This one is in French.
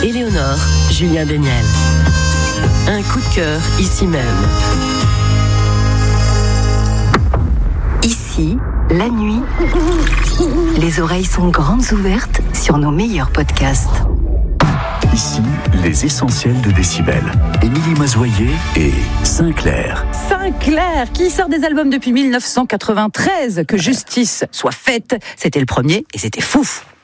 Éléonore, Julien Daniel. Un coup de cœur ici même. Ici, la nuit, les oreilles sont grandes ouvertes sur nos meilleurs podcasts. Ici, les essentiels de Décibel. Émilie Mazoyer et Sinclair. Sinclair, qui sort des albums depuis 1993. Que justice soit faite. C'était le premier et c'était fou.